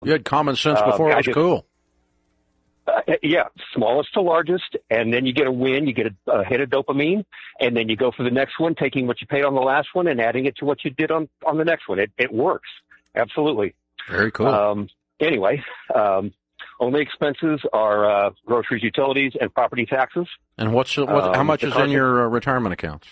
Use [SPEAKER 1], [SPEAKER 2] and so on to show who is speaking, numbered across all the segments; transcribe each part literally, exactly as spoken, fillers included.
[SPEAKER 1] You had common sense before uh, it was just, cool.
[SPEAKER 2] Uh, yeah, smallest to largest, and then you get a win, you get a, a hit of dopamine, and then you go for the next one, taking what you paid on the last one and adding it to what you did on, on the next one. It, it works. Absolutely.
[SPEAKER 1] Very cool.
[SPEAKER 2] Um, anyway, um, only expenses are uh, groceries, utilities, and property taxes.
[SPEAKER 1] And what's what, um, how much is in your uh, retirement accounts?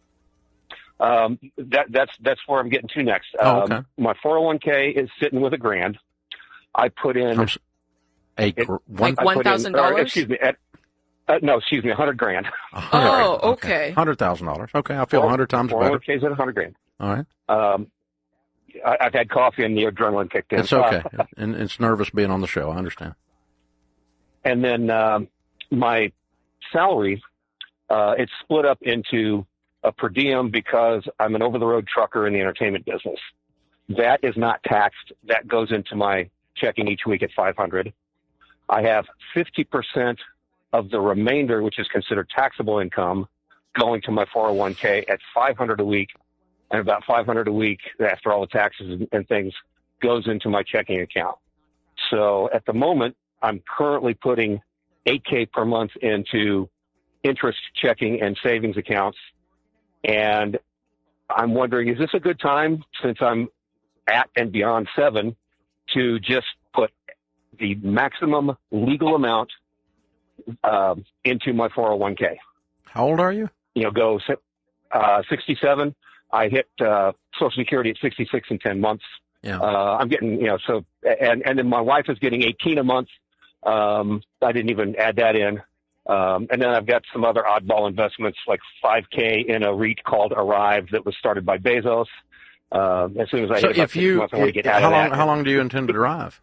[SPEAKER 2] Um, that, that's that's where I'm getting to next.
[SPEAKER 1] Oh, okay.
[SPEAKER 2] Um, my four oh one k is sitting with a grand. I put in
[SPEAKER 1] I'm, a
[SPEAKER 2] it,
[SPEAKER 1] one
[SPEAKER 3] like one thousand dollars.
[SPEAKER 2] Excuse me. At, uh, no, excuse me, a hundred grand.
[SPEAKER 3] Oh, okay.
[SPEAKER 1] Hundred thousand dollars. Okay, I feel a hundred times better.
[SPEAKER 2] four oh one k's at a hundred grand.
[SPEAKER 1] All right.
[SPEAKER 2] Um, I, I've had coffee and the adrenaline kicked in.
[SPEAKER 1] It's okay, uh, and it's nervous being on the show. I understand.
[SPEAKER 2] And then um, my salary, uh, it's split up into a per diem because I'm an over-the-road trucker in the entertainment business. That is not taxed. That goes into my checking each week at five hundred. I have fifty percent of the remainder, which is considered taxable income, going to my four oh one k at five hundred a week, and about five hundred a week after all the taxes and things goes into my checking account. So at the moment, I'm currently putting eight k per month into interest checking and savings accounts. And I'm wondering, is this a good time, since I'm at and beyond seven, to just put the maximum legal amount uh, into my four oh one k?
[SPEAKER 1] How old are you?
[SPEAKER 2] You know, go uh, sixty-seven. I hit uh, Social Security at sixty-six in ten months.
[SPEAKER 1] Yeah.
[SPEAKER 2] Uh, I'm getting, you know, so, and, and then my wife is getting eighteen a month. Um, I didn't even add that in. Um, and then I've got some other oddball investments, like five k in a REIT called Arrive that was started by Bezos. Uh, as soon as I
[SPEAKER 1] so
[SPEAKER 2] hit about
[SPEAKER 1] if
[SPEAKER 2] six
[SPEAKER 1] you,
[SPEAKER 2] months, I want to get out
[SPEAKER 1] how
[SPEAKER 2] of
[SPEAKER 1] long,
[SPEAKER 2] that.
[SPEAKER 1] How long do you intend to drive?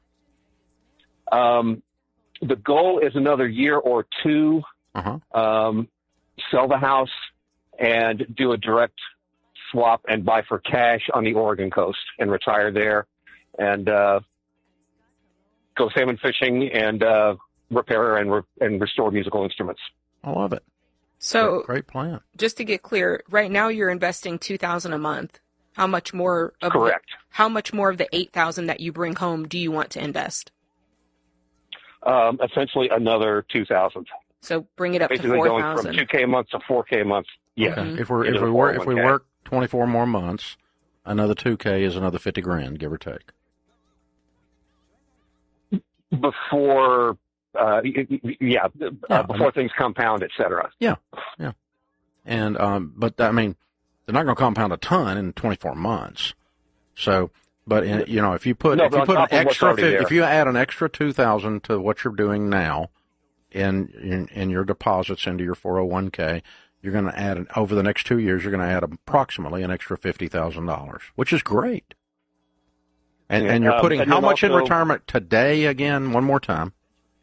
[SPEAKER 2] Um, the goal is another year or two,
[SPEAKER 1] uh-huh.
[SPEAKER 2] um, sell the house and do a direct swap and buy for cash on the Oregon coast and retire there and, uh, go salmon fishing and, uh, repair and, re- and restore musical instruments.
[SPEAKER 1] I love it.
[SPEAKER 3] So
[SPEAKER 1] great, great plan.
[SPEAKER 3] Just to get clear, right now you're investing two thousand dollars a month. How much more of
[SPEAKER 2] Correct.
[SPEAKER 3] The, how much more of the eight thousand dollars that you bring home do you want to invest?
[SPEAKER 2] Um, essentially another two thousand dollars.
[SPEAKER 3] So bring it up
[SPEAKER 2] Basically
[SPEAKER 3] to four thousand
[SPEAKER 2] dollars. Basically going from two k a month to four k a month. Yeah.
[SPEAKER 1] Okay. Mm-hmm. If we're if we work if we work twenty-four more months, another two k is another fifty grand, give or take.
[SPEAKER 2] Before uh, yeah,
[SPEAKER 1] yeah
[SPEAKER 2] uh, before things compound, et cetera.
[SPEAKER 1] Yeah. Yeah. And um but I mean, they're not going to compound a ton in twenty-four months. So, but in, you know, if you put
[SPEAKER 2] no,
[SPEAKER 1] if you put an extra fifty,
[SPEAKER 2] there.
[SPEAKER 1] if you add an extra two thousand to what you're doing now, in, in in your deposits into your four oh one k, you're going to add an, over the next two years, you're going to add approximately an extra fifty thousand dollars, which is great. And and you're putting um, and how much also, in retirement today? Again, one more time.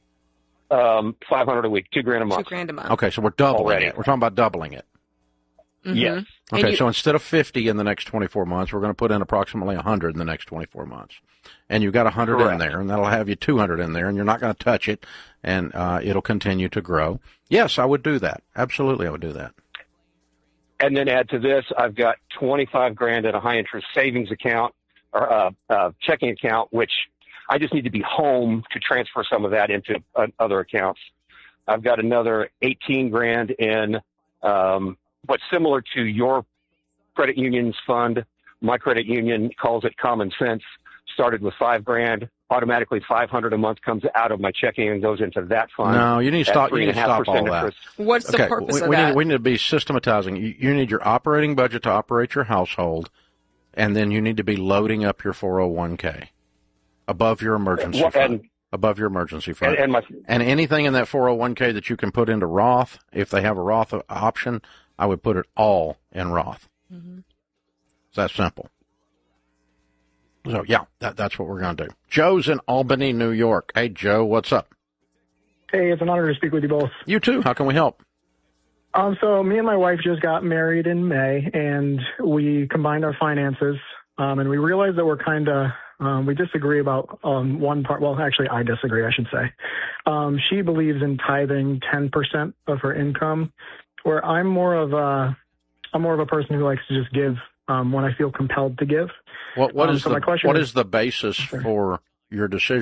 [SPEAKER 2] Um, five hundred a week, two grand a month.
[SPEAKER 3] Two grand a month.
[SPEAKER 1] Okay, so we're doubling
[SPEAKER 2] Already.
[SPEAKER 1] it. We're talking about doubling it.
[SPEAKER 3] Mm-hmm.
[SPEAKER 2] Yes.
[SPEAKER 1] Okay,
[SPEAKER 3] you,
[SPEAKER 1] so instead of fifty in the next twenty-four months, we're going to put in approximately one hundred in the next twenty-four months. And you've got one hundred
[SPEAKER 2] Correct.
[SPEAKER 1] in there, and that'll have you two hundred in there, and you're not going to touch it, and uh, it'll continue to grow. Yes, I would do that. Absolutely, I would do that.
[SPEAKER 2] And then add to this, I've got twenty-five grand in a high interest savings account or uh, uh, checking account, which I just need to be home to transfer some of that into uh, other accounts. I've got another eighteen grand in um, what's similar to your credit union's fund. My credit union calls it Common Sense. Started with five grand. Automatically five hundred a month comes out of my checking and goes into that fund.
[SPEAKER 1] No, you need to stop. You need to stop all that.
[SPEAKER 3] What's the
[SPEAKER 1] okay,
[SPEAKER 3] purpose
[SPEAKER 1] we,
[SPEAKER 3] of
[SPEAKER 1] we
[SPEAKER 3] that?
[SPEAKER 1] Need, we need to be systematizing. You, you need your operating budget to operate your household, and then you need to be loading up your four oh one k above your emergency
[SPEAKER 2] well,
[SPEAKER 1] fund.
[SPEAKER 2] And,
[SPEAKER 1] above your emergency fund.
[SPEAKER 2] And, and, my,
[SPEAKER 1] and anything in that four oh one k that you can put into Roth, if they have a Roth option, I would put it all in Roth.
[SPEAKER 3] Mm-hmm.
[SPEAKER 1] It's that simple. So, yeah, that, that's what we're going to do. Joe's in Albany, New York. Hey, Joe, what's up?
[SPEAKER 4] Hey, it's an honor to speak with you both.
[SPEAKER 1] You too. How can we help?
[SPEAKER 4] Um, so me and my wife just got married in May, and we combined our finances, um, and we realized that we're kind of, um, we disagree about um, one part. Well, actually, I disagree, I should say. Um, she believes in tithing ten percent of her income, where I'm more of a, I'm more of a person who likes to just give um, when I feel compelled to give.
[SPEAKER 1] What what
[SPEAKER 4] um,
[SPEAKER 1] is
[SPEAKER 4] so
[SPEAKER 1] the
[SPEAKER 4] my question
[SPEAKER 1] what
[SPEAKER 4] is,
[SPEAKER 1] is the basis for your decision